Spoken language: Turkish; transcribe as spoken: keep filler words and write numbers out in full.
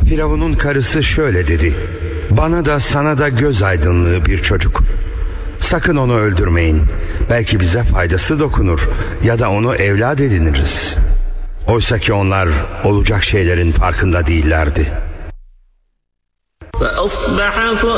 Firavun'un karısı şöyle dedi: bana da sana da göz aydınlığı bir çocuk. Sakın onu öldürmeyin. Belki bize faydası dokunur ya da onu evlat ediniriz. Oysa ki onlar olacak şeylerin farkında değillerdi.